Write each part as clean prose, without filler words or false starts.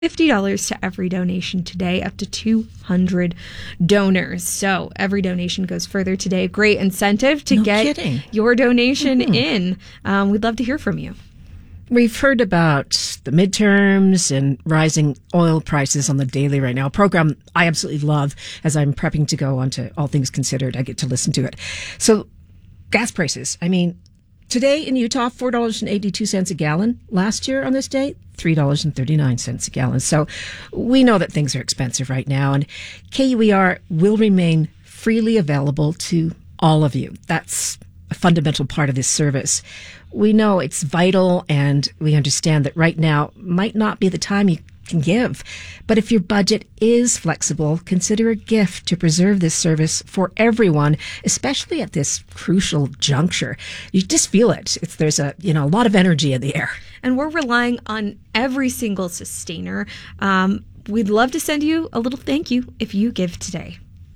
$50 to every donation today, up to 200 donors. So every donation goes further today. Great incentive to get your donation in. We'd love to hear from you. We've heard about the midterms and rising oil prices on the daily right now, a program I absolutely love as I'm prepping to go on to All Things Considered. I get to listen to it. So gas prices, I mean, today in Utah, $4.82 a gallon. Last year on this day, $3.39 a gallon. So we know that things are expensive right now, and KUER will remain freely available to all of you. That's a fundamental part of this service. We know it's vital, and we understand that right now might not be the time you can give. But if your budget is flexible, consider a gift to preserve this service for everyone, especially at this crucial juncture. You just feel it. There's a lot of energy in the air. And we're relying on every single sustainer. We'd love to send you a little thank you if you give today.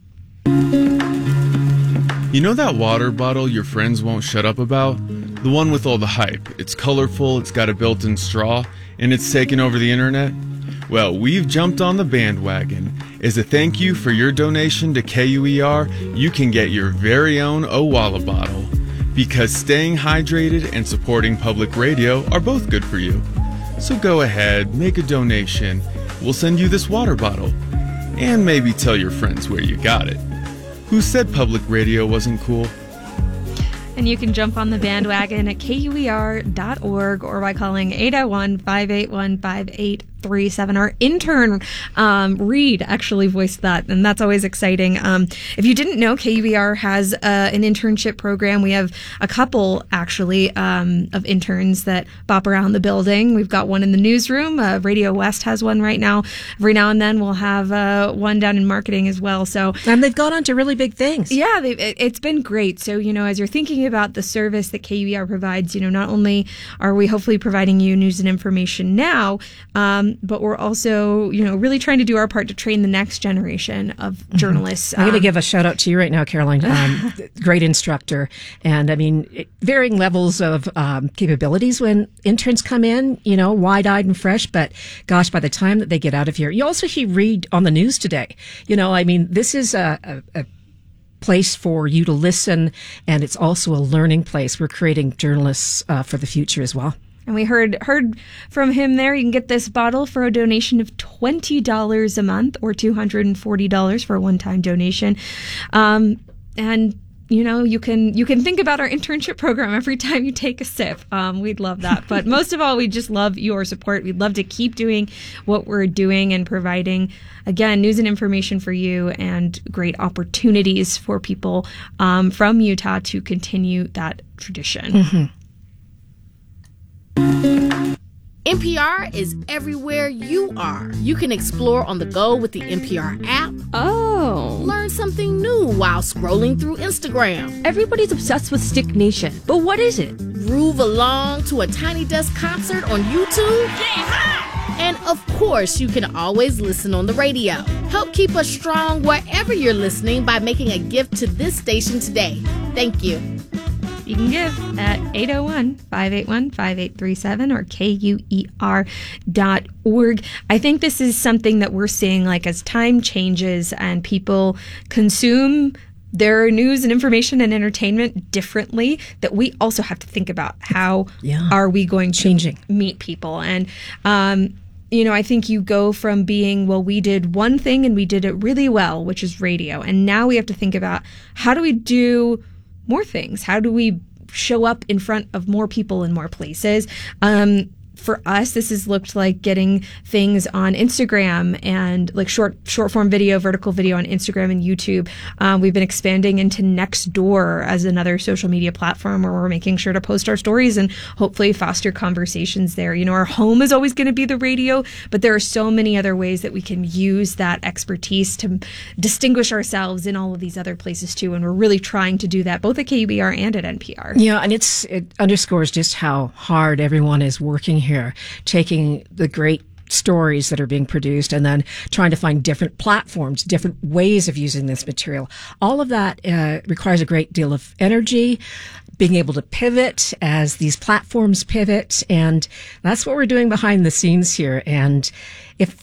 You know that water bottle your friends won't shut up about? The one with all the hype. It's colorful, it's got a built-in straw, and it's taken over the internet? Well, we've jumped on the bandwagon. As a thank you for your donation to KUER, you can get your very own Owala bottle. Because staying hydrated and supporting public radio are both good for you. So go ahead, make a donation. We'll send you this water bottle. And maybe tell your friends where you got it. Who said public radio wasn't cool? And you can jump on the bandwagon at KUER.org or by calling 801-581-5837. Our intern, Reed, actually voiced that, and that's always exciting. If you didn't know, KUER has an internship program. We have a couple, actually, of interns that bop around the building. We've got one in the newsroom. Radio West has one right now. Every now and then we'll have one down in marketing as well. And they've gone on to really big things. Yeah, it's been great. So, as you're thinking about the service that KUER provides, not only are we hopefully providing you news and information now, but we're also, really trying to do our part to train the next generation of journalists. I'm going to give a shout out to you right now, Caroline. Great instructor. And varying levels of capabilities when interns come in, wide-eyed and fresh. But gosh, by the time that they get out of here, you also read on the news today. This is a place for you to listen, and it's also a learning place. We're creating journalists for the future as well. And we heard from him there. You can get this bottle for a donation of $20 a month or $240 for a one-time donation. And you can think about our internship program every time you take a sip. We'd love that. But most of all, we just love your support. We'd love to keep doing what we're doing and providing, again, news and information for you and great opportunities for people from Utah to continue that tradition. Mm-hmm. NPR is everywhere you are. You can explore on the go with the NPR app. Oh. Learn something new while scrolling through Instagram. Everybody's obsessed with Stick Nation, but what is it? Groove along to a Tiny Desk concert on YouTube. And of course, you can always listen on the radio. Help keep us strong wherever you're listening by making a gift to this station today. Thank you. You can give at 801-581-5837 or KUER.org. I think this is something that we're seeing, as time changes and people consume their news and information and entertainment differently, that we also have to think about how are we going to meet people. And, I think you go from being, we did one thing and we did it really well, which is radio. And now we have to think about how do we do more things? How do we show up in front of more people in more places? For us, this has looked like getting things on Instagram and short form video, vertical video on Instagram and YouTube. We've been expanding into Nextdoor as another social media platform where we're making sure to post our stories and hopefully foster conversations there. Our home is always going to be the radio, but there are so many other ways that we can use that expertise to distinguish ourselves in all of these other places too. And we're really trying to do that both at KUER and at NPR. Yeah, and it underscores just how hard everyone is working here, taking the great stories that are being produced and then trying to find different platforms, different ways of using this material. All of that requires a great deal of energy, being able to pivot as these platforms pivot. And that's what we're doing behind the scenes here. And if